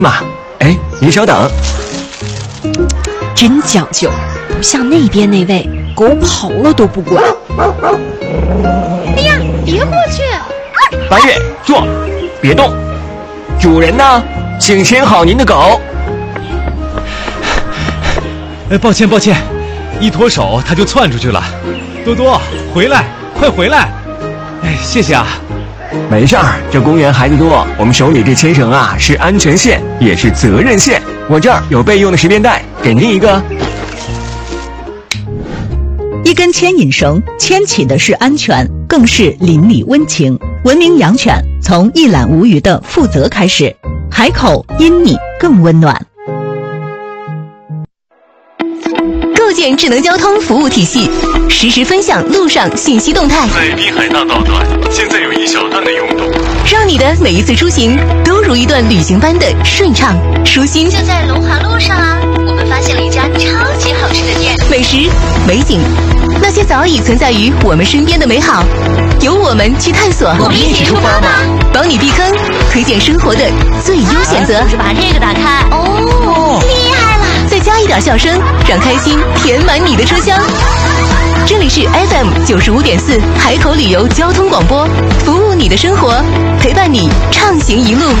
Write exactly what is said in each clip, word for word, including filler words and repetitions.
妈，哎，你稍等。 真讲究，不像那边那位，狗跑了都不管。 哎呀，别过去！ 八月，坐，别动。主人呢？请牵好您的狗。 哎，抱歉抱歉，一脱手它就窜出去了。多多，回来，快回来！哎，谢谢啊。 没事儿，这公园孩子多，我们手里这牵绳啊是安全线，也是责任线。我这儿有备用的十便带，给您一个。 一根牵引绳，牵起的是安全，更是邻里温情。文明养犬，从一览无余的负责开始。海口因你更温暖。 构建智能交通服务体系，实时分享路上信息动态。 在滨海大道段，现在有一小段的拥堵， 让你的每一次出行都如一段旅行般的顺畅舒心。 就在龙华路上啊，我们发现了一家超级好吃的店， 美食、美景，那些早已存在于我们身边的美好，由我们去探索。 我们一起出发吧， 帮你避坑，推荐生活的最优选择。 就是把这个打开。哦，厉害了！ 再加一点笑声，让开心填满你的车厢。这里是 F M 九十五点四海口旅游交通广播，服务你的生活，陪伴你畅行一路。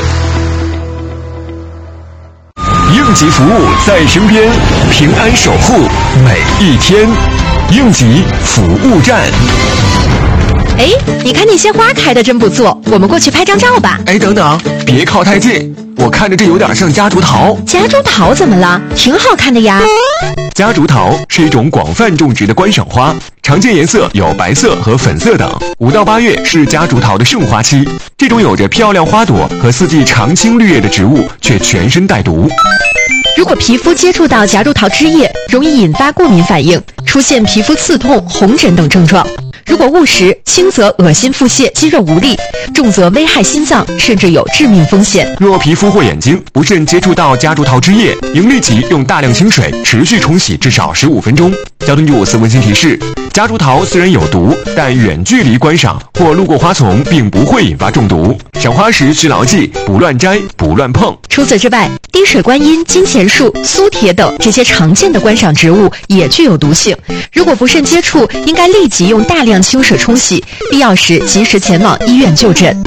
应急服务在身边，平安守护每一天。应急服务站。 哎，你看那些花开的真不错，我们过去拍张照吧。 哎，等等，别靠太近，我看着这有点像夹竹桃。 夹竹桃怎么了？挺好看的呀。 夹竹桃是一种广泛种植的观赏花，常见颜色有白色和粉色等。五到八月是夹竹桃的盛花期，这种有着漂亮花朵和四季常青绿叶的植物，却全身带毒。 如果皮肤接触到夹竹桃枝叶，容易引发过敏反应，出现皮肤刺痛、红疹等症状。如果误食，轻则恶心腹泻、肌肉无力，重则危害心脏，甚至有致命风险。 若皮肤或眼睛不慎接触到夹竹桃枝叶，应立即用大量清水持续冲洗至少十五分钟。交通九五四温馨提示：夹竹桃虽然有毒，但远距离观赏或路过花丛并不会引发中毒。赏花时需牢记：不乱摘，不乱碰。 除此之外，滴水观音、金钱树、苏铁等这些常见的观赏植物也具有毒性。如果不慎接触，应该立即用大量清水冲洗，必要时及时前往医院就诊。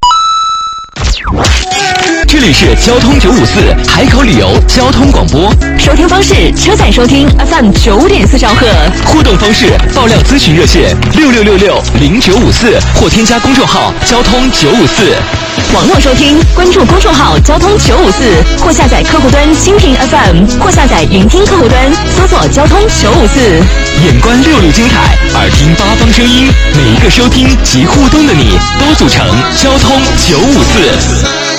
这里是交通九五四海口旅游交通广播， 收听方式：车载收听 F M 九点四兆赫， 互动方式：爆料咨询热线六六六六零九五四或添加公众号交通九五四。 网络收听，关注公众号交通九五四，或下载客户端蜻蜓 F M， 或下载云听客户端，搜索交通九五四。 眼观六路精彩，耳听八方声音，每一个收听及互动的你，都组成交通九五四。